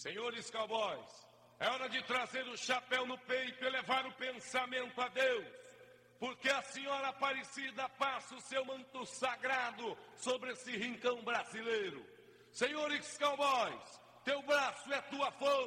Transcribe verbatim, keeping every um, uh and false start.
Senhores cowboys, é hora de trazer o chapéu no peito e levar o pensamento a Deus, porque a senhora Aparecida passa o seu manto sagrado sobre esse rincão brasileiro. Senhores cowboys, teu braço é tua força.